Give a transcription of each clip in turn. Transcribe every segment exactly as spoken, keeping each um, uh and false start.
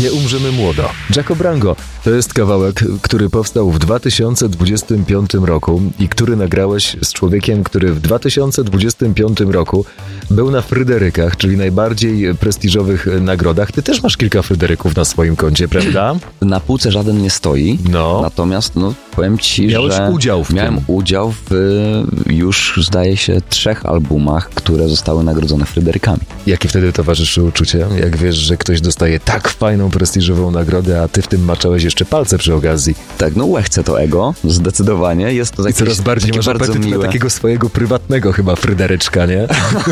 Nie umrzemy młodo. Jaco Brango to jest kawałek, który powstał w dwa tysiące dwudziestym piątym roku i który nagrałeś z człowiekiem, który w dwa tysiące dwudziestym piątym roku był na Fryderykach, czyli najbardziej prestiżowych nagrodach. Ty też masz kilka Fryderyków na swoim koncie, prawda? Na półce żaden nie stoi, no. Natomiast no, powiem ci, Miałeś że udział w miałem tym. udział w już zdaje się trzech albumach, które zostały nagrodzone Fryderykami. Jakie wtedy towarzyszy uczucie? Jak wiesz, że ktoś dostaje tak fajną, prestiżową nagrodę, a ty w tym maczałeś jeszcze palce przy okazji. Tak, no łechce to ego, zdecydowanie. Jest to I coraz bardziej masz apetyt na takiego swojego prywatnego chyba Fryderyczka, nie?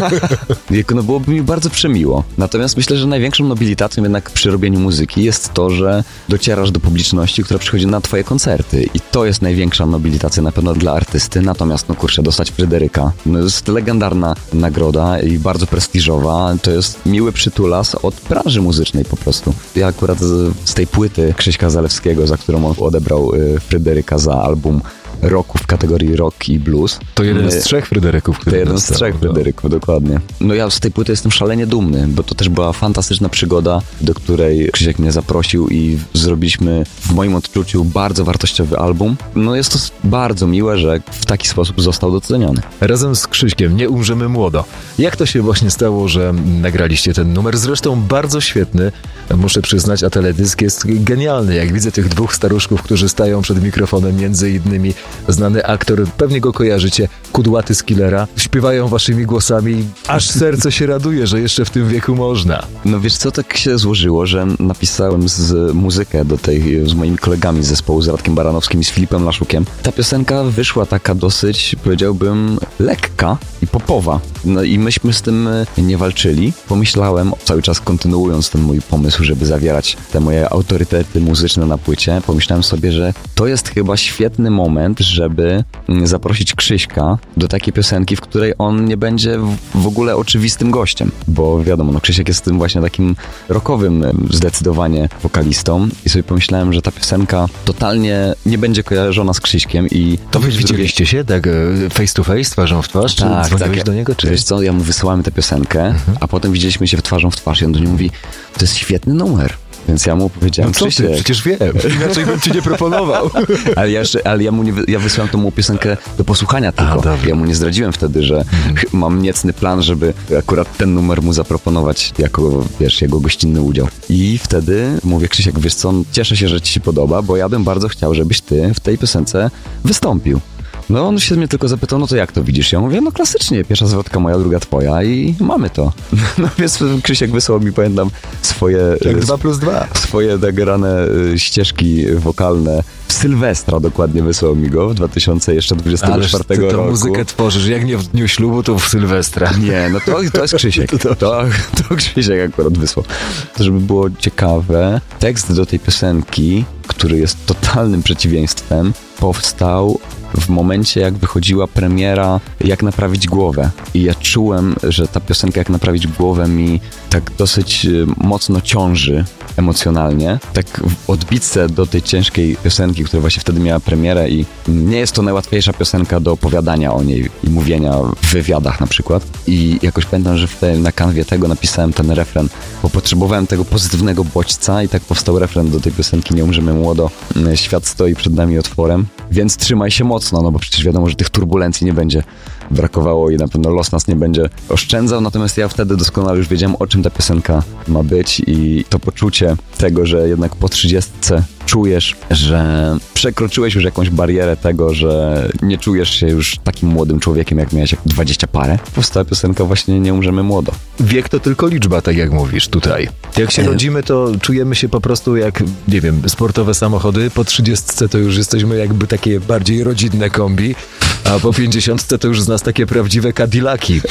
No byłoby mi bardzo przemiło. Natomiast myślę, że największą nobilitacją jednak przy robieniu muzyki jest to, że docierasz do publiczności, która przychodzi na twoje koncerty. I to jest największa nobilitacja na pewno dla artysty. Natomiast, no kurczę, dostać Fryderyka. No jest legendarna nagroda i bardzo prestiżowa. To jest miły przytulas od branży muzycznej po prostu. Ja akurat z, z tej płyty Krzyśka Zalewskiego, za którą on odebrał y, Fryderyka za album roku w kategorii rock i blues. To jeden z trzech Fryderyków, który To jeden dostał, z trzech no. Fryderyków, dokładnie. No ja z tej płyty jestem szalenie dumny, bo to też była fantastyczna przygoda, do której Krzysiek mnie zaprosił i zrobiliśmy w moim odczuciu bardzo wartościowy album. No jest to bardzo miłe, że w taki sposób został doceniony. Razem z Krzyśkiem Nie umrzemy młodo. Jak to się właśnie stało, że nagraliście ten numer? Zresztą bardzo świetny, muszę przyznać, a teledysk jest genialny. Jak widzę tych dwóch staruszków, którzy stają przed mikrofonem, między innymi znany aktor, pewnie go kojarzycie, Kudłaty z Killera, śpiewają waszymi głosami, aż serce się raduje, że jeszcze w tym wieku można. No wiesz co, tak się złożyło, że napisałem z muzykę do tej, z moimi kolegami z zespołu, z Radkiem Baranowskim i z Filipem Laszukiem. Ta piosenka wyszła taka dosyć, powiedziałbym, lekka i popowa. No i myśmy z tym nie walczyli. Pomyślałem, cały czas kontynuując ten mój pomysł, żeby zawierać te moje autorytety muzyczne na płycie, pomyślałem sobie, że to jest chyba świetny moment, żeby zaprosić Krzyśka do takiej piosenki, w której on nie będzie w ogóle oczywistym gościem, bo wiadomo, no Krzysiek jest tym właśnie takim rockowym zdecydowanie wokalistą i sobie pomyślałem, że ta piosenka totalnie nie będzie kojarzona z Krzyśkiem i... To wy widzieliście się tak face to face, twarzą w twarz? Czy tak, dzwoniłeś tak. do niego? Czy... Wiesz co, ja mu wysyłałem tę piosenkę, mhm. a potem widzieliśmy się w twarzą w twarz i on do mnie mówi, to jest świetny numer. Więc ja mu powiedziałem, no co Krzysiek... ty? Przecież wiem, inaczej bym ci nie proponował. ale ja, jeszcze, ale ja mu nie, ja wysłałem tą mu piosenkę do posłuchania tylko. A, ja mu nie zdradziłem wtedy, że hmm. mam niecny plan, żeby akurat ten numer mu zaproponować jako, wiesz, jego gościnny udział. I wtedy mówię, Krzysiek, wiesz co, cieszę się, że ci się podoba, bo ja bym bardzo chciał, żebyś ty w tej piosence wystąpił. No on się mnie tylko zapytał, no to jak to widzisz? Ja mówię, no klasycznie, pierwsza zwrotka moja, druga twoja i mamy to. No więc Krzysiek wysłał mi, pamiętam, swoje... Jak dwa plus dwa. Swoje nagrane ścieżki wokalne. W Sylwestra dokładnie wysłał mi go w dwa tysiące dwudziestym czwartym roku. Ale roku. muzykę tworzysz, jak nie w dniu ślubu, to w Sylwestra. Nie, no to, to jest Krzysiek. To, to, to Krzysiek akurat wysłał. To żeby było ciekawe, tekst do tej piosenki, który jest totalnym przeciwieństwem, powstał w momencie, jak wychodziła premiera Jak naprawić głowę. I ja czułem, że ta piosenka Jak naprawić głowę mi tak dosyć mocno ciąży emocjonalnie. Tak w odbitce do tej ciężkiej piosenki, która właśnie wtedy miała premierę i nie jest to najłatwiejsza piosenka do opowiadania o niej i mówienia w wywiadach na przykład. I jakoś pamiętam, że w tej, na kanwie tego napisałem ten refren, bo potrzebowałem tego pozytywnego bodźca i tak powstał refren do tej piosenki Nie umrzemy młodo. Świat stoi przed nami otworem, więc trzymaj się mocno, no bo przecież wiadomo, że tych turbulencji nie będzie brakowało i na pewno los nas nie będzie oszczędzał, natomiast ja wtedy doskonale już wiedziałem, o czym ta piosenka ma być i to poczucie tego, że jednak po trzydziestce czujesz, że przekroczyłeś już jakąś barierę tego, że nie czujesz się już takim młodym człowiekiem, jak miałeś jak dwadzieścia parę. Powstała piosenka właśnie Nie umrzemy młodo. Wiek to tylko liczba, tak jak mówisz tutaj. Jak się rodzimy, to czujemy się po prostu jak, nie wiem, sportowe samochody. Po trzydziestce to już jesteśmy jakby takie bardziej rodzinne kombi, a po pięćdziesiątce to już z nas takie prawdziwe Cadillaki.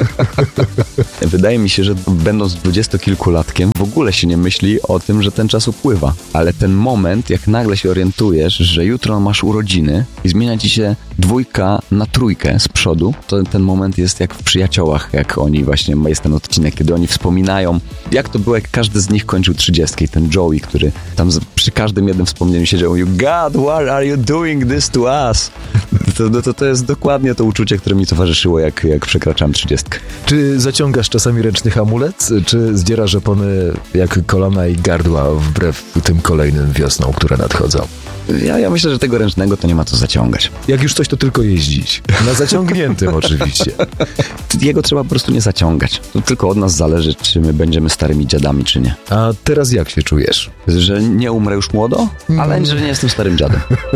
Wydaje mi się, że będąc dwudziestokilkulatkiem w ogóle się nie myśli o tym, że ten czas upływa. Ale ten moment, jak nagle się orientujesz, że jutro masz urodziny i zmienia ci się dwójka na trójkę z przodu, to ten moment jest jak w Przyjaciołach, jak oni właśnie, jest ten odcinek, kiedy oni wspominają, jak to było, jak każdy z nich kończył trzydziestkę. Ten Joey, który tam z, przy każdym jednym wspomnieniu siedział, you God, why are you doing this to us? To, to, to jest dokładnie to uczucie, które mi towarzyszyło, jak, jak przekraczałem trzydziestkę. Czy zaciągasz czasami ręczny hamulec, czy zdzierasz opony jak kolana i gardła wbrew tym kolejnym wiosną, które nadchodzą? Ja, ja myślę, że tego ręcznego to nie ma co zaciągać. Jak już coś, to tylko jeździć. Na zaciągniętym oczywiście. Jego trzeba po prostu nie zaciągać. To tylko od nas zależy, czy my będziemy starymi dziadami, czy nie. A teraz jak się czujesz? Że nie umrę już młodo, ale że nie jestem starym dziadem.